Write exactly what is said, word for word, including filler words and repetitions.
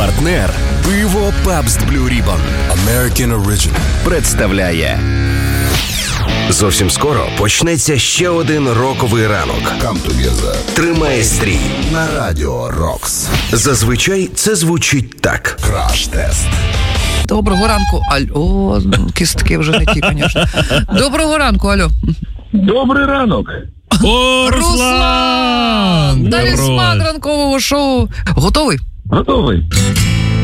Партнер пиво Pabst Blue Ribbon American Original представляє. Зовсім скоро почнеться ще один роковий ранок. Come together. Тримає стрій На радіо Рокс. Зазвичай це звучить так. Краш-тест. Доброго ранку, алло. Кістки вже не ті, звісно. Доброго ранку, алло. Добрий ранок. О, Руслан! Талісман ранкового шоу. Готовий? Готовий?